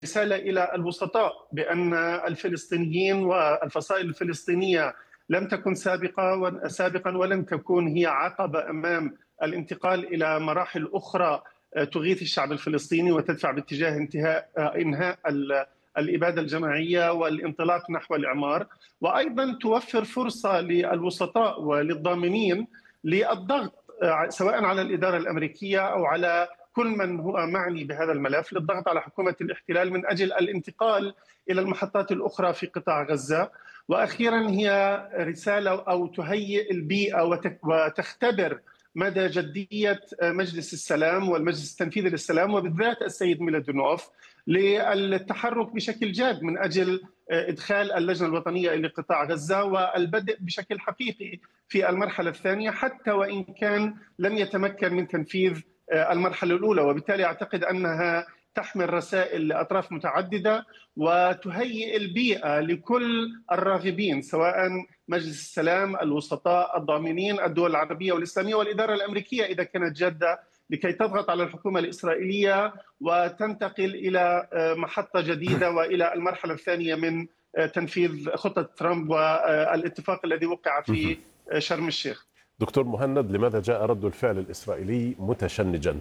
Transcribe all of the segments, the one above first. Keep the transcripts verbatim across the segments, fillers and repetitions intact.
رسالة إلى الوسطاء بأن الفلسطينيين والفصائل الفلسطينية لم تكن سابقة سابقا ولن تكون هي عقبة أمام الانتقال إلى مراحل أخرى تغيث الشعب الفلسطيني وتدفع باتجاه انتهاء إنهاء الإبادة الجماعية والانطلاق نحو الإعمار، وأيضا توفر فرصة للوسطاء وللضامنين للضغط سواء على الإدارة الأمريكية أو على كل من هو معني بهذا الملف للضغط على حكومة الاحتلال من أجل الانتقال إلى المحطات الأخرى في قطاع غزة. وأخيرا هي رسالة أو تهيئ البيئة وتختبر مدى جدية مجلس السلام والمجلس التنفيذي للسلام وبالذات السيد ميلادونوف للتحرك بشكل جاد من أجل إدخال اللجنة الوطنية إلى قطاع غزة والبدء بشكل حقيقي في المرحلة الثانية حتى وإن كان لم يتمكن من تنفيذ المرحلة الأولى. وبالتالي أعتقد أنها تحمل رسائل لأطراف متعددة وتهيئ البيئة لكل الراغبين سواء مجلس السلام، الوسطاء، الضامنين، الدول العربية والإسلامية والإدارة الأمريكية إذا كانت جادة لكي تضغط على الحكومة الإسرائيلية وتنتقل إلى محطة جديدة وإلى المرحلة الثانية من تنفيذ خطة ترامب والاتفاق الذي وقع في شرم الشيخ. دكتور مهند، لماذا جاء رد الفعل الإسرائيلي متشنجا؟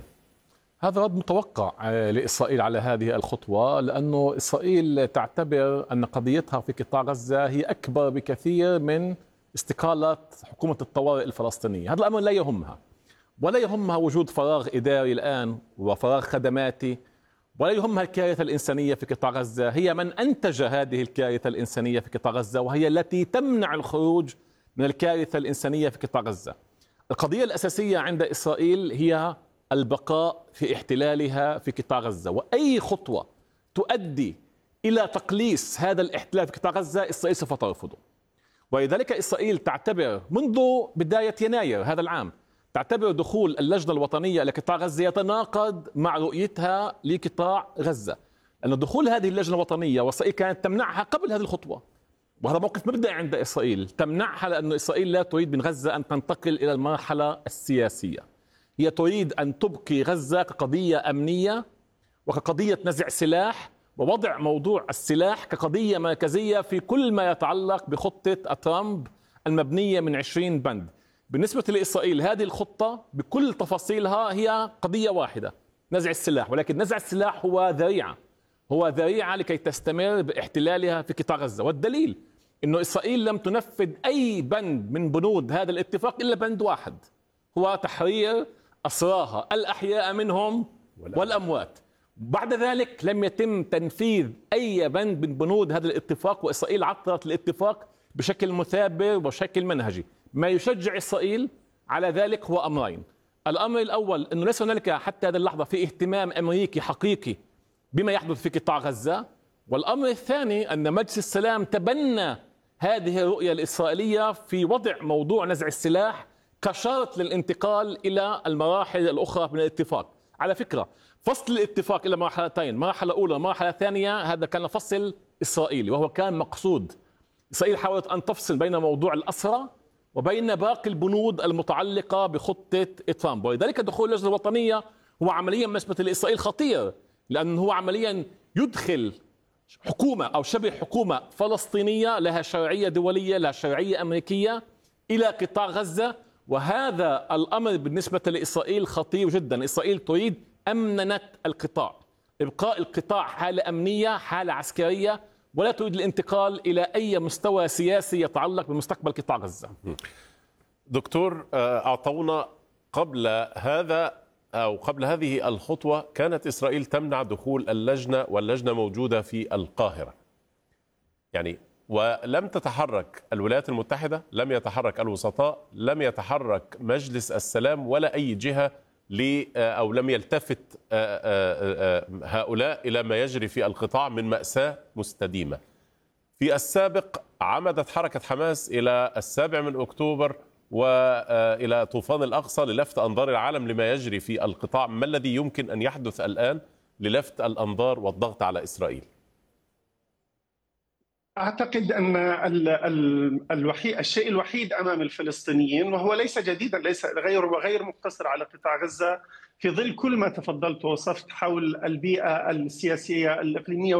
هذا رد متوقع لإسرائيل على هذه الخطوة، لأنه إسرائيل تعتبر أن قضيتها في قطاع غزة هي أكبر بكثير من استقالة حكومة الطوارئ الفلسطينية. هذا الأمر لا يهمها، ولا يهمها وجود فراغ إداري الآن وفراغ خدماتي، ولا يهمها الكارثة الإنسانية في قطاع غزة. هي من أنتج هذه الكارثة الإنسانية في قطاع غزة، وهي التي تمنع الخروج من الكارثة الإنسانية في قطاع غزة. القضية الأساسية عند إسرائيل هي البقاء في احتلالها في قطاع غزة، وأي خطوة تؤدي إلى تقليص هذا الاحتلال في قطاع غزة إسرائيل سوف ترفضه. ولذلك إسرائيل تعتبر منذ بداية يناير هذا العام تعتبر دخول اللجنة الوطنية إلى قطاع غزة يتناقض مع رؤيتها لقطاع غزة، لأن دخول هذه اللجنة الوطنية وإسرائيل كانت تمنعها قبل هذه الخطوة، وهذا موقف مبدئي عند إسرائيل. تمنعها لأن إسرائيل لا تريد من غزة أن تنتقل إلى المرحلة السياسية، هي تريد أن تبقي غزة كقضية أمنية وكقضية نزع سلاح ووضع موضوع السلاح كقضية مركزية في كل ما يتعلق بخطة ترامب المبنية من عشرين بند. بالنسبة لإسرائيل هذه الخطة بكل تفاصيلها هي قضية واحدة، نزع السلاح، ولكن نزع السلاح هو ذريعة هو ذريعة لكي تستمر باحتلالها في قطاع غزة. والدليل أنه إسرائيل لم تنفذ أي بند من بنود هذا الاتفاق إلا بند واحد، هو تحرير أسراها الأحياء منهم والأموات. بعد ذلك لم يتم تنفيذ أي بند من بنود هذا الاتفاق، وإسرائيل عطلت الاتفاق بشكل مثابر وبشكل منهجي. ما يشجع إسرائيل على ذلك هو أمرين. الأمر الأول أنه ليس هنالك حتى هذه اللحظة في اهتمام أمريكي حقيقي بما يحدث في قطاع غزة، والأمر الثاني أن مجلس السلام تبنى هذه الرؤية الإسرائيلية في وضع موضوع نزع السلاح كشرط للانتقال إلى المراحل الأخرى من الاتفاق. على فكرة فصل الاتفاق إلى مرحلتين، مرحلة أولى ومرحلة ثانية، هذا كان فصل إسرائيلي وهو كان مقصود. إسرائيل حاولت أن تفصل بين موضوع الأسرى وبين باقي البنود المتعلقة بخطة ترامب، ولذلك دخول اللجنة الوطنية هو عمليا بالنسبة لإسرائيل خطير، لأنه هو عمليا يدخل حكومة أو شبه حكومة فلسطينية لها شرعية دولية لها شرعية أمريكية إلى قطاع غزة، وهذا الأمر بالنسبة لإسرائيل خطير جدا. إسرائيل تريد أمننة القطاع، إبقاء القطاع حالة أمنية حالة عسكرية، ولا تريد الانتقال إلى أي مستوى سياسي يتعلق بمستقبل قطاع غزة. دكتور، أعطونا قبل هذا أو قبل هذه الخطوة كانت إسرائيل تمنع دخول اللجنة، واللجنة موجودة في القاهرة يعني، ولم تتحرك الولايات المتحدة، لم يتحرك الوسطاء، لم يتحرك مجلس السلام ولا أي جهة أو لم يلتفت هؤلاء إلى ما يجري في القطاع من مأساة مستديمة. في السابق عمدت حركة حماس إلى السابع من أكتوبر وإلى طوفان الأقصى للفت أنظار العالم لما يجري في القطاع. ما الذي يمكن أن يحدث الآن للفت الأنظار والضغط على إسرائيل؟ أعتقد أن ال ال الوحيد الشيء الوحيد أمام الفلسطينيين، وهو ليس جديدا، ليس غير وغير مقتصر على قطاع غزة، في ظل كل ما تفضلت ووصفت حول البيئة السياسية الإقليمية